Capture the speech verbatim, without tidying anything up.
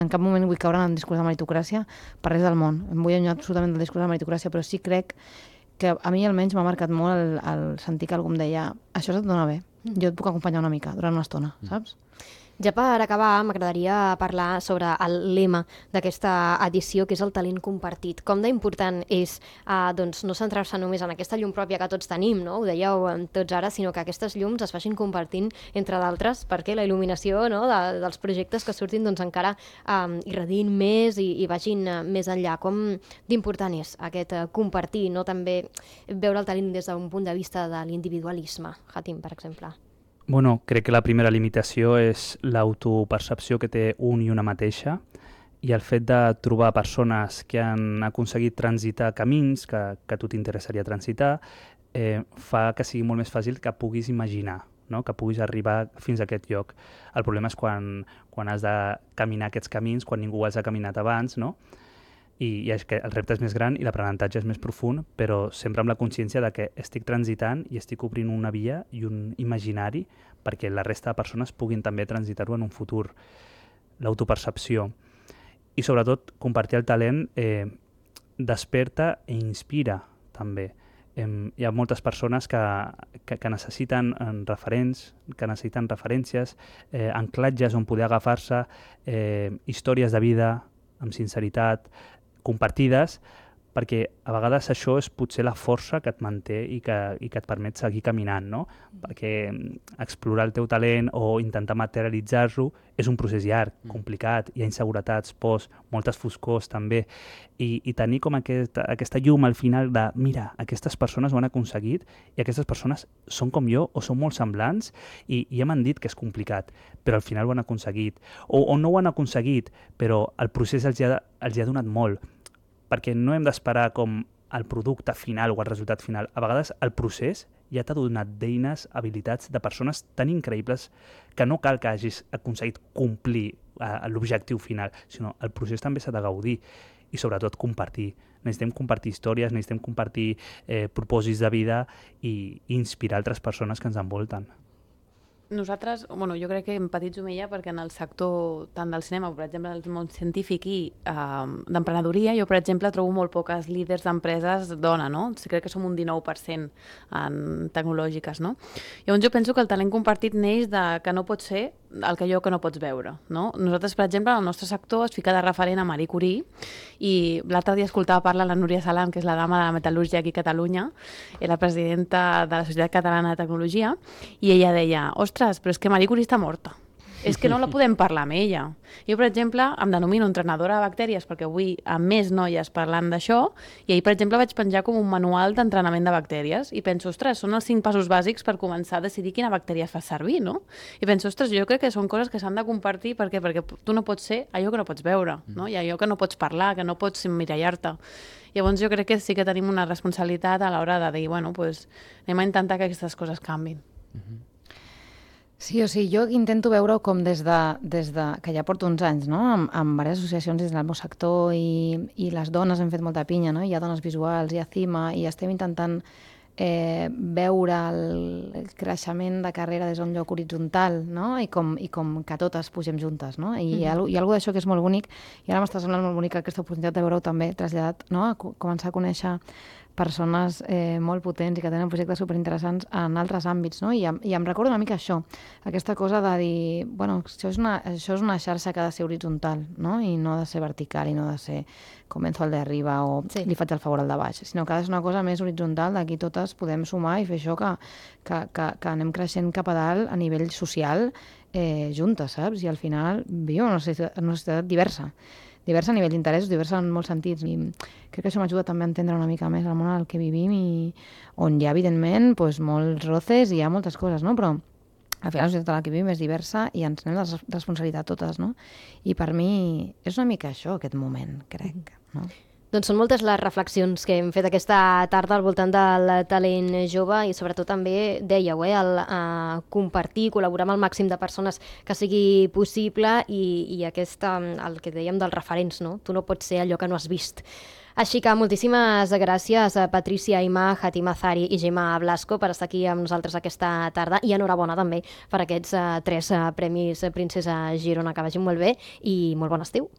En cap moment vull caure en el discurs de meritocràcia per res del món. Em vull allunyar absolutament del discurs de meritocràcia, però sí crec que a mi almenys m'ha marcat molt el, el sentir que algú em deia això se't dona bé, jo et puc acompanyar una mica durant una estona, saps? Ja per acabar, m'agradaria parlar sobre el lema d'aquesta edició, que és el talent compartit. Com d'important és eh, doncs, no centrar-se només en aquesta llum pròpia que tots tenim, no? Ho dèieu tots ara, sinó que aquestes llums es facin compartint entre d'altres, perquè la il·luminació, no, de, dels projectes que surtin doncs, encara eh, irradiïn més i, i vagin eh, més enllà. Com d'important és aquest eh, compartir, no? També veure el talent des d'un punt de vista de l'individualisme, Hatim, per exemple. Bueno, crec que la primera limitació és l'autopercepció que té un i una mateixa i el fet de trobar persones que han aconseguit transitar camins que, que a tu t'interessaria transitar eh, fa que sigui molt més fàcil que puguis imaginar, no? Que puguis arribar fins a aquest lloc. El problema és quan, quan has de caminar aquests camins, quan ningú els ha caminat abans, no? I, i és que el repte és més gran i l'aprenentatge és més profund, però sempre amb la consciència de que estic transitant i estic obrint una via i un imaginari perquè la resta de persones puguin també transitar-ho en un futur. L'autopercepció. I sobretot compartir el talent eh, desperta i inspira també. Eh, hi ha moltes persones que, que, que necessiten eh, referents, que necessiten referències, eh, anclatges on poder agafar-se, eh, històries de vida amb sinceritat, compartides, perquè a vegades això és potser la força que et manté i que, i que et permet seguir caminant, no? Perquè explorar el teu talent o intentar materialitzar-lo és un procés llarg, complicat, hi ha inseguretats, pors, moltes foscors també, i, i tenir com aquesta, aquesta llum al final de mira, aquestes persones ho han aconseguit i aquestes persones són com jo o són molt semblants i, i ja m'han dit que és complicat, però al final ho han aconseguit, o, o no ho han aconseguit, però el procés els ha, els ha donat molt, perquè no hem d'esperar com el producte final o el resultat final. A vegades el procés ja t'ha donat d'eines, habilitats de persones tan increïbles que no cal que hagis aconseguit complir uh, l'objectiu final, sinó el procés també s'ha de gaudir i sobretot compartir. Necessitem compartir històries, necessitem compartir eh, propòsits de vida i, i inspirar altres persones que ens envolten. Nosaltres, bueno, jo crec que hem patit Jumella perquè en el sector tant del cinema, per exemple, del món científic i eh, d'emprenedoria, jo, per exemple, trobo molt poques líders d'empreses dona, no? Crec que som un dinou per cent en tecnològiques, no? Llavors jo penso que el talent compartit neix de que no pot ser el que allò que no pots veure, no? Nosaltres, per exemple, el nostre sector es fica de referent a Marie Curie i l'altre dia escoltava parlar la Núria Salam, que és la dama de la metal·lúrgia aquí a Catalunya, i la presidenta de la Societat Catalana de Tecnologia, i ella deia, ostres, però és que Marie Curie està morta. És que no la podem parlar amb ella. Jo, per exemple, em denomino entrenadora de bactèries perquè vull amb més noies parlant d'això i ahir, per exemple, vaig penjar com un manual d'entrenament de bactèries i penso, ostres, són els cinc passos bàsics per començar a decidir quina bactèria fas servir, no? I penso, ostres, jo crec que són coses que s'han de compartir perquè, perquè tu no pots ser allò que no pots veure, no? I allò que no pots parlar, que no pots mirallar-te. Llavors jo crec que sí que tenim una responsabilitat a l'hora de dir, bueno, pues, anem a intentar que aquestes coses canvin. Mm-hmm. Sí, o sigui, jo intento veure com des de, des de que ja porto uns anys, no? amb, amb diverses associacions dins del meu sector i, i les dones hem fet molta pinya, no? Hi ha dones visuals, hi ha CIMA, i estem intentant eh, veure el, el creixement de carrera des d'un lloc horitzontal, no? I, com, i com que totes pugem juntes, no? I mm-hmm. hi ha, hi ha alguna d'això que és molt bonic i ara m'està semblant molt bonica aquesta oportunitat de veure-ho també traslladat, no? A començar a conèixer persones eh, molt potents i que tenen projectes superinteressants en altres àmbits, no? I, i em recordo una mica això, aquesta cosa de dir, bueno, això és una, això és una xarxa que ha de ser horitzontal, no? I no ha de ser vertical i no ha de ser començo al d'arriba o sí. li faig el favor al de baix, sinó que ha de ser una cosa més horitzontal, d'aquí totes podem sumar i fer això que, que, que, que anem creixent cap a dalt a nivell social eh, juntes, saps? I al final viu una societat, una societat diversa. diversa a nivell d'interessos, diversa en molts sentits. I crec que això m'ajuda també a entendre una mica més el món en el que vivim i on hi ha, evidentment, doncs, molts roces i hi ha moltes coses, no? Però al final la societat en la que vivim és diversa i ens anem de responsabilitat totes, no? I per mi és una mica això, aquest moment, crec, no? Doncs són moltes les reflexions que hem fet aquesta tarda al voltant del talent jove i sobretot també, dèieu, eh, el uh, compartir, col·laborar amb el màxim de persones que sigui possible i, i aquesta, el que dèiem dels referents, no? Tu no pots ser allò que no has vist. Així que moltíssimes gràcies a Patricia Aimà, Hatim Azari i Gemma Blasco per estar aquí amb nosaltres aquesta tarda i enhorabona també per aquests uh, tres uh, premis Princesa Girona, que vagin molt bé i molt bon estiu.